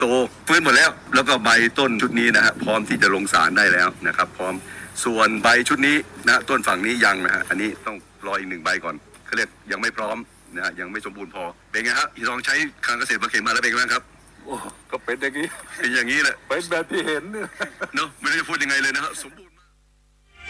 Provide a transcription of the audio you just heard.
โตฟื้นหมดแล้วก็ใบต้นชุดนี้นะฮะพร้อมที่จะลงสารได้แล้วนะครับพร้อมส่วนใบชุดนี้นะต้นฝั่งนี้ยังนะฮะอันนี้ต้องรออีก1 ใบก่อนเขาเรียกยังไม่พร้อมนะฮะยังไม่สมบูรณ์พอเป็นไงฮะที่ลองใช้การเกษตรมาเข็มมาแล้วเป็นไงครับโอ้ก็เป็นอย่างนี้เป็นอย่างนี้แหละเป็นแบบที่เห็นเนี่ยเนาะไม่ได้พูดยังไงเลยนะฮะสมบูรณ์